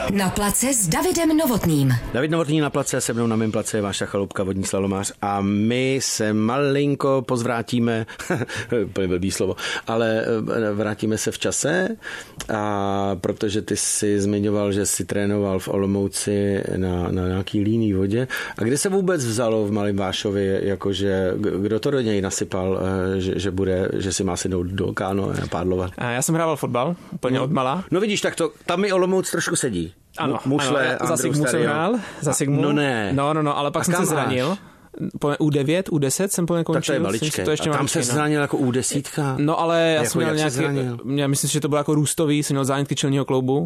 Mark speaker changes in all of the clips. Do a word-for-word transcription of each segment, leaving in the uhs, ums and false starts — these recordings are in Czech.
Speaker 1: Na place s Davidem Novotným.
Speaker 2: David Novotný na place, se mnou na mém place je Váša Chaloupka, vodní slalomář, a my se malinko pozvrátíme, úplně blbý slovo, ale vrátíme se v čase, a protože ty jsi zmiňoval, že jsi trénoval v Olomouci na, na nějaký líný vodě. A kde se vůbec vzalo v Malém Vášově, jakože kdo to do něj nasypal, že, že bude, že si má sednout do káno a pádlovat?
Speaker 3: Já jsem hrával fotbal úplně
Speaker 2: no.
Speaker 3: od malá.
Speaker 2: No vidíš, tak to, tam mi Olomouc trošku sedí.
Speaker 3: Ano,
Speaker 2: Mušle,
Speaker 3: ano, za Sigmu jsem hrál, za Sigmu.
Speaker 2: No ne.
Speaker 3: No, no, no, ale pak
Speaker 2: a
Speaker 3: jsem se zranil. Po U devět, U deset jsem po končil.
Speaker 2: Tak to je maličké.
Speaker 3: To ještě
Speaker 2: a tam
Speaker 3: maličké,
Speaker 2: se zranil jako U deset.
Speaker 3: No ale já
Speaker 2: jako
Speaker 3: jsem měl nějaký, já myslím, že to bylo jako růstový, jsem měl zánětky čelního kloubu.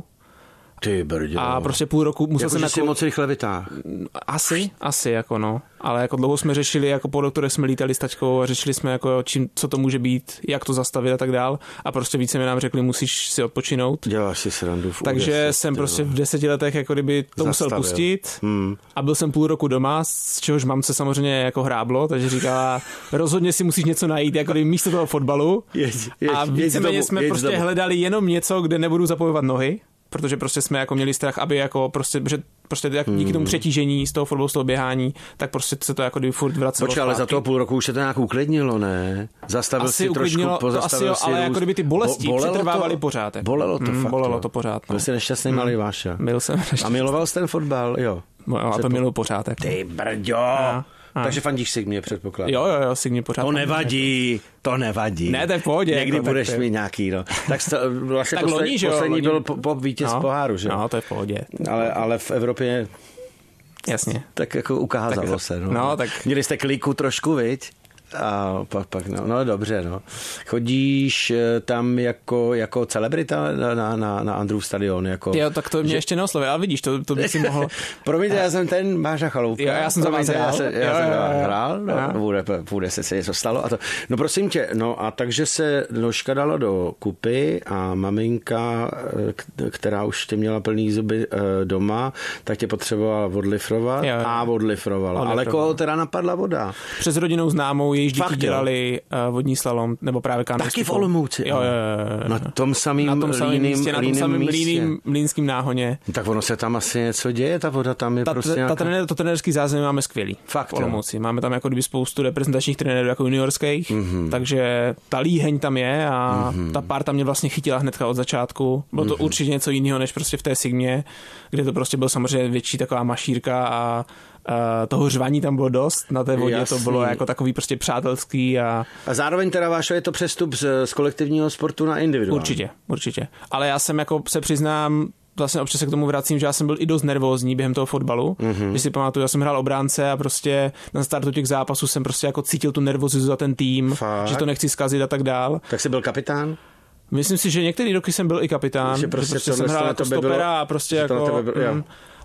Speaker 2: Ty brďo.
Speaker 3: A prostě půl roku musel
Speaker 2: jako,
Speaker 3: jsem
Speaker 2: že
Speaker 3: jako...
Speaker 2: si moc rychle vytáh.
Speaker 3: Asi, asi jako no. Ale jako dlouho jsme řešili, jako po doktorech jsme lítali s tačkou a řešili jsme jako čím, co to může být, jak to zastavit a tak dál. A prostě více mi nám řekli, musíš si odpočinout.
Speaker 2: Děláš si srandu v
Speaker 3: Takže
Speaker 2: U deset,
Speaker 3: jsem prostě v deseti letech jako kdyby to
Speaker 2: zastavil.
Speaker 3: musel pustit. Hmm. A byl jsem půl roku doma, z čehož mamce samozřejmě jako hráblo, takže říkala, rozhodně si musíš něco najít, jako kdyby místo toho fotbalu.
Speaker 2: Jeď, jeď,
Speaker 3: a víceméně jsme
Speaker 2: jeď
Speaker 3: prostě hledali jenom něco, kde nebudu zapojovat nohy. Protože prostě jsme jako měli strach, aby jako prostě, že prostě jak díky tomu přetížení z toho fotbalu, z toho běhání, tak prostě se to jako kdyby furt vracelo.
Speaker 2: Počkej, ale za toho půl roku už se to nějak uklidnilo, ne? Zastavil
Speaker 3: asi
Speaker 2: si
Speaker 3: uklidnilo,
Speaker 2: trošku, pozastavil
Speaker 3: to asi jo,
Speaker 2: si
Speaker 3: ale
Speaker 2: růst.
Speaker 3: jako kdyby ty bolesti
Speaker 2: Bo,
Speaker 3: přetrvávaly pořád. Jako.
Speaker 2: Bolelo to
Speaker 3: mm,
Speaker 2: fakt.
Speaker 3: Bolelo to pořád. No.
Speaker 2: Byl jsi nešťastný
Speaker 3: mm.
Speaker 2: malý Váša.
Speaker 3: Byl jsem nešťastný.
Speaker 2: A miloval jsi ten fotbal, jo?
Speaker 3: No, a to miluji pořád. Jako.
Speaker 2: Ty brďo.
Speaker 3: A. A.
Speaker 2: Takže fandíš Sigmě, předpokládám.
Speaker 3: Jo, jo, jo, Sigmě pořád.
Speaker 2: To nevadí, to nevadí.
Speaker 3: Ne, to je v pohodě.
Speaker 2: Někdy
Speaker 3: jako,
Speaker 2: budeš
Speaker 3: tak
Speaker 2: mít nějaký, no. Tak, sto, vlastně
Speaker 3: tak
Speaker 2: posled,
Speaker 3: loni, že jo,
Speaker 2: poslední
Speaker 3: loni.
Speaker 2: byl po, po vítěz
Speaker 3: no,
Speaker 2: poháru, že?
Speaker 3: No, to je v pohodě.
Speaker 2: Ale, ale v Evropě...
Speaker 3: Jasně.
Speaker 2: Tak jako ukázalo
Speaker 3: tak,
Speaker 2: se, no.
Speaker 3: no tak...
Speaker 2: Měli jste kliku trošku, viď? A pak, pak no, no dobře, no. Chodíš tam jako, jako celebrita na, na, na Andrův stadion, jako...
Speaker 3: Jo, tak to mě že... ještě neoslovil, ale vidíš, to, to by si mohl...
Speaker 2: Promiňte, já jsem ten Váša Chaloupka.
Speaker 3: Jo, já jsem za vás hrál.
Speaker 2: Já, se, já
Speaker 3: jo,
Speaker 2: jsem
Speaker 3: jo, jo,
Speaker 2: hrál, no, bude, bude se, se něco stalo. A to, no prosím tě, no a takže se nožka dala do kupy a maminka, která už tě měla plný zuby doma, tak tě potřebovala odlifrovat jo, jo. a odlifrovala. Ale koho teda napadla voda?
Speaker 3: Přes rodinou známou, jejíž děti dělali uh, vodní slalom, nebo právě kánoistiku.
Speaker 2: Taky v Olomouci.
Speaker 3: Jo, jo, jo, jo.
Speaker 2: Na tom samým,
Speaker 3: na tom samým
Speaker 2: líným,
Speaker 3: místě, na tom samým líným, línským náhoně.
Speaker 2: Tak ono se tam asi něco děje, ta voda tam je ta, prostě nějaká...
Speaker 3: Ta trenér, to trenérský zázemí máme skvělý.
Speaker 2: Fakt,
Speaker 3: v Olomouci. Máme tam jako kdyby spoustu reprezentačních trenérů jako juniorských, mm-hmm. takže ta líheň tam je a mm-hmm. ta pár tam mě vlastně chytila hnedka od začátku. Bylo to mm-hmm. určitě něco jiného, než prostě v té Sigmě, kde to prostě byl samozřejmě větší taková mašírka a Uh, toho řvaní tam bylo dost, na té vodě Jasný. To bylo jako takový prostě přátelský a...
Speaker 2: A zároveň teda Vášo je to přestup z, z kolektivního sportu na individuální.
Speaker 3: Určitě, určitě. Ale já jsem jako se přiznám, vlastně občas se k tomu vracím, že já jsem byl i dost nervózní během toho fotbalu. Mm-hmm. Když si pamatuju, já jsem hrál obránce a prostě na startu těch zápasů jsem prostě jako cítil tu nervozitu za ten tým, Fakt? Že to nechci zkazit a tak dál.
Speaker 2: Tak jsi byl kapitán?
Speaker 3: Myslím si, že některý roky jsem byl i kapitán, že prostě, že prostě jsem hrál jako stopera bylo, a prostě jako... Bylo,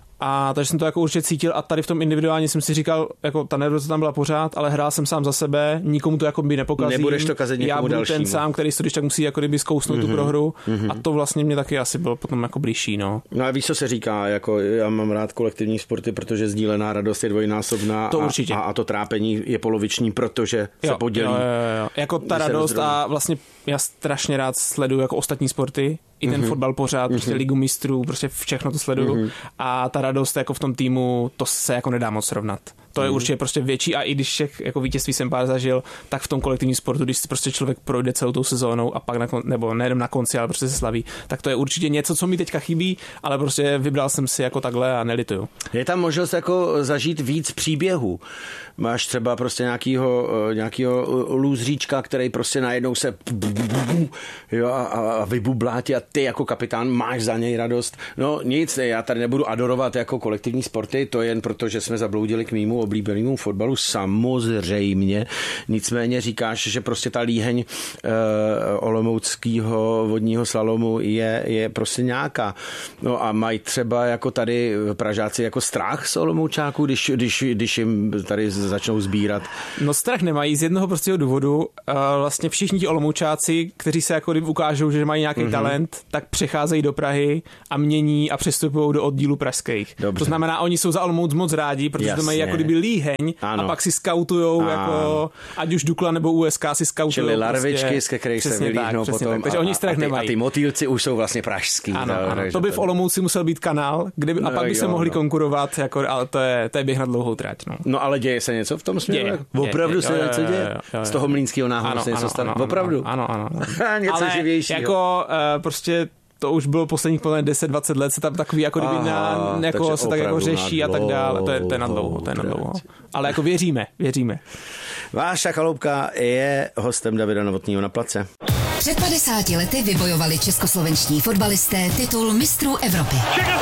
Speaker 3: A takže jsem to jako určitě cítil a tady v tom individuálně jsem si říkal, jako ta nervozita tam byla pořád, ale hrál jsem sám za sebe, nikomu to jako by nepokazím.
Speaker 2: Nebudeš to kazit někomu
Speaker 3: Já budu
Speaker 2: dalšímu.
Speaker 3: ten sám, který to když tak musí jako kdyby zkousnout mm-hmm. tu prohru mm-hmm. a to vlastně mě taky asi bylo potom jako blížší, no.
Speaker 2: No a víš, co se říká, jako já mám rád kolektivní sporty, protože sdílená radost je dvojnásobná
Speaker 3: to
Speaker 2: a,
Speaker 3: určitě.
Speaker 2: A, a to trápení je poloviční, protože
Speaker 3: jo,
Speaker 2: se podělí.
Speaker 3: Jo, jo, jo. Jako ta radost a vlastně já strašně rád sleduju jako ostatní sporty, i ten mm-hmm. fotbal pořád, mm-hmm. prostě ligu mistrů, prostě všechno to sleduju mm-hmm. a ta radost jako v tom týmu, to se jako nedá moc srovnat. To je mm-hmm. určitě prostě větší a i když všech jako vítězství jsem pár zažil, tak v tom kolektivním sportu, když prostě člověk projde celou tou sezónou a pak na kon, nebo nejenom na konci, ale prostě se slaví, tak to je určitě něco, co mi teďka chybí, ale prostě vybral jsem si jako takhle a nelituju.
Speaker 2: Je tam možnost jako zažít víc příběhů. Máš třeba prostě nějakýho, nějakýho lůzříčka, který prostě najednou se jo, a, a vybublá tě a ty jako kapitán máš za něj radost. No nic, já tady nebudu adorovat jako kolektivní sporty, to jen proto, že jsme zabloudili k mému oblíbenému fotbalu, samozřejmě. Nicméně říkáš, že prostě ta líheň e, olomouckého vodního slalomu je, je prostě nějaká. No a mají třeba jako tady Pražáci jako strach z Olomoučáků, když, když, když jim tady začnou sbírat?
Speaker 3: No strach nemají z jednoho prostého důvodu. Vlastně všichni ti Olomoučáci, kteří se jako ukážou, že mají nějaký mm-hmm. talent, tak přecházejí do Prahy a mění a přestupují do oddílu pražských. Dobře. To znamená, oni jsou za Olomouc moc rádi, protože Jasně. to mají jako kdyby jakoby líheň ano. a pak si skautujou, ano. jako, ať už Dukla nebo U S K si skautujou.
Speaker 2: Čili larvičky, prostě, z kterých se vylíhnou
Speaker 3: tak,
Speaker 2: potom.
Speaker 3: Tak, takže
Speaker 2: a,
Speaker 3: oni strach
Speaker 2: a, ty,
Speaker 3: nemají.
Speaker 2: A ty motýlci už jsou vlastně pražský.
Speaker 3: Ano,
Speaker 2: tak,
Speaker 3: ano. To by v Olomouci musel být kanál, kde by, no, a pak by jo, se mohli no. konkurovat, jako, ale to je, to je běh na dlouhou trať. No.
Speaker 2: no ale děje se něco v tom směru?
Speaker 3: Děje,
Speaker 2: Opravdu
Speaker 3: děje,
Speaker 2: se něco děje? Z toho Mlýnského náhodu se něco stane? Opravdu?
Speaker 3: Ano, ano.
Speaker 2: Něco živějšího.
Speaker 3: Jako prostě to už bylo posledních deset dvacet let, se tam takový jako kdyby na, jako se tak jako řeší a tak dále. To je, to je na dlouho, to je na dlouho. Ale jako věříme, věříme.
Speaker 2: Váša Chaloupka je hostem Davida Novotného na place.
Speaker 1: Před padesáti lety vybojovali českoslovenští fotbalisté titul mistrů Evropy.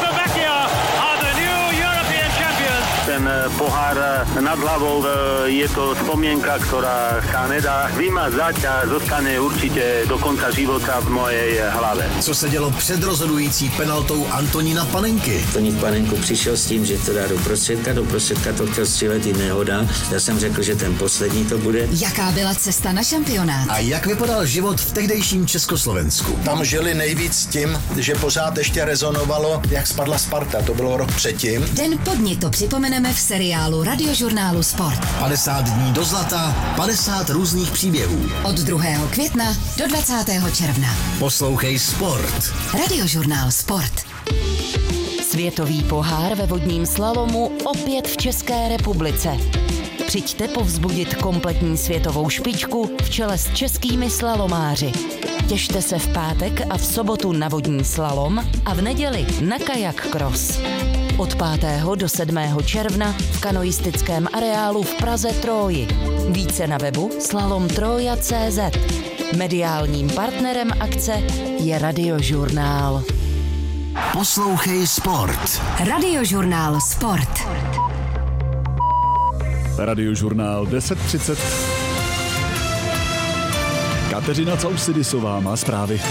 Speaker 4: Ten pohár nad hlavou je to spomienka, ktorá sa nedá vymazať a zostane určite do konca života v mojej hlave.
Speaker 5: Co se dělo před rozhodující penaltou Antonína Panenky?
Speaker 6: Antonín Panenku přišel s tím, že to dá do prostředka, do prostředka to chtěl střílet i nehoda. Já jsem řekl, že ten poslední to bude.
Speaker 1: Jaká byla cesta na šampionát?
Speaker 5: A jak vypadal život v tehdejším Československu?
Speaker 7: Tam žili nejvíc tím, že pořád ještě rezonovalo, jak spadla Sparta. To bylo rok předtím.
Speaker 1: Den po dni to připomeneme v seriálu Radiožurnálu Sport.
Speaker 5: padesát dní do zlata, padesát různých příběhů.
Speaker 1: Od druhého května do dvacátého června.
Speaker 5: Poslouchej Sport.
Speaker 1: Radiožurnál Sport. Světový pohár ve vodním slalomu opět v České republice. Přijďte povzbudit kompletní světovou špičku v čele s českými slalomáři. Těšte se v pátek a v sobotu na vodní slalom a v neděli na kajak cross. Od pátého do sedmého června v kanoistickém areálu v Praze Tróji. Více na webu slalom troja tečka cé zet. Mediálním partnerem akce je Radiožurnál.
Speaker 5: Poslouchej Sport.
Speaker 1: Radiožurnál Sport.
Speaker 8: Radiožurnál deset třicet. Kateřina Caussidisová má zprávy.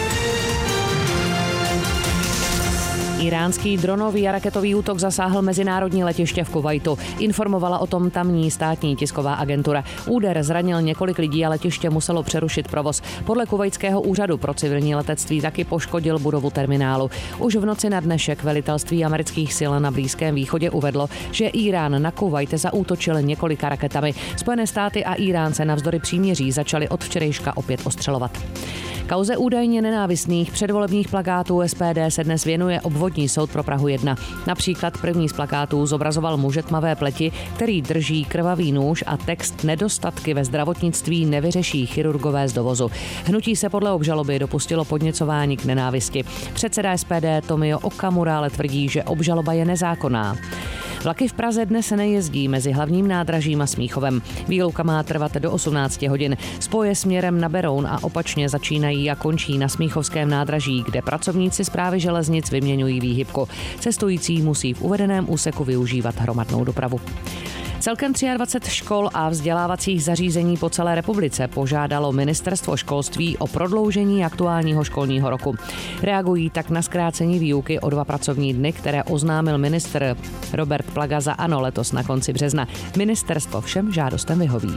Speaker 9: Iránský dronový a raketový útok zasáhl mezinárodní letiště v Kuvajtu. Informovala o tom tamní státní tisková agentura. Úder zranil několik lidí a letiště muselo přerušit provoz. Podle kuvajtského úřadu pro civilní letectví taky poškodil budovu terminálu. Už v noci na dnešek velitelství amerických sil na Blízkém východě uvedlo, že Irán na Kuvajt zaútočil několika raketami. Spojené státy a Irán se navzdory příměří začaly od včerejška opět ostřelovat. Kauze údajně nenávistných předvolebních plakátů S P D se dnes věnuje obvodní soud pro Prahu jedna. Například první z plakátů zobrazoval muže tmavé pleti, který drží krvavý nůž a text Nedostatky ve zdravotnictví nevyřeší chirurgové z dovozu. Hnutí se podle obžaloby dopustilo podněcování k nenávisti. Předseda S P D Tomio Okamura ale tvrdí, že obžaloba je nezákonná. Vlaky v Praze dnes nejezdí mezi hlavním nádražím a Smíchovem. Výluka má trvat do osmnácti hodin. Spoje směrem na Beroun a opačně začínají a končí na Smíchovském nádraží, kde pracovníci správy železnic vyměňují výhybku. Cestující musí v uvedeném úseku využívat hromadnou dopravu. Celkem dvacet tři škol a vzdělávacích zařízení po celé republice požádalo Ministerstvo školství o prodloužení aktuálního školního roku. Reagují tak na zkrácení výuky o dva pracovní dny, které oznámil ministr Robert Plaga za ANO letos na konci března. Ministerstvo všem žádostem vyhoví.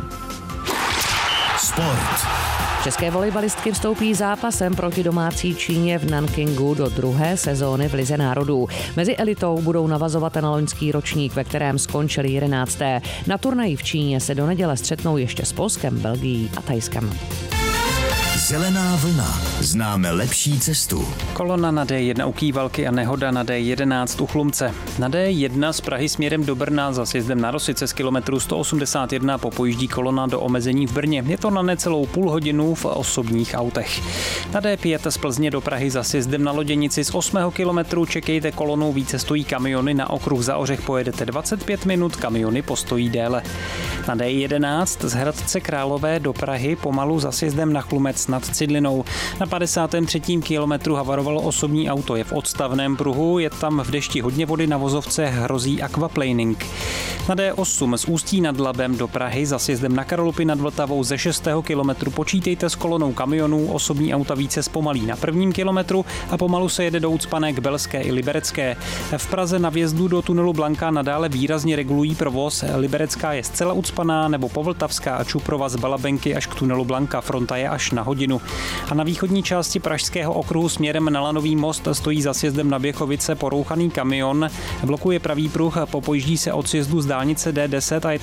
Speaker 5: Sport.
Speaker 9: České volejbalistky vstoupí zápasem proti domácí Číně v Nankingu do druhé sezóny v Lize národů. Mezi elitou budou navazovat na loňský ročník, ve kterém skončili jedenácté. Na turnaji v Číně se do neděle střetnou ještě s Polskem, Belgií a Thajskem.
Speaker 5: Zelená vlna. Známe lepší cestu.
Speaker 10: Kolona na D jedna u Kývalky a nehoda na D jedenáct u Chlumce. Na D jedna z Prahy směrem do Brna za sjezdem na Rosice z kilometru sto osmdesát jedna popojíždí kolona do omezení v Brně. Je to na necelou půl hodinu v osobních autech. Na D pět z Plzně do Prahy za sjezdem na Loděnici z osmého kilometru čekejte kolonu, více stojí kamiony, na okruh za Ořech pojedete dvacet pět minut, kamiony postojí déle. Na D jedenáct z Hradce Králové do Prahy pomalu za sjezdem na Chlumec nad Cidlinou. Na padesátém třetím kilometru havarovalo osobní auto, je v odstavném pruhu, je tam v dešti hodně vody, na vozovce hrozí aquaplaning. Na D osm z Ústí nad Labem do Prahy za sjezdem na Karolupy nad Vltavou ze šestého kilometru počítejte s kolonou kamionů, osobní auta více zpomalí na prvním kilometru a pomalu se jede do Ucpané k Belské i Liberecké. V Praze na vjezdu do tunelu Blanka nadále výrazně regulují provoz, Liberecká je zcela ucpaná, nebo Povltavská a Čuprova z Balabenky až k tunelu Blanka, fronta je až na hodinu. hodinu. A na východní části pražského okruhu směrem na Lanový most stojí za sjezdem na Běchovice porouchaný kamion, blokuje pravý pruh, popojíždí se od sjezdu z dálnice D deset a je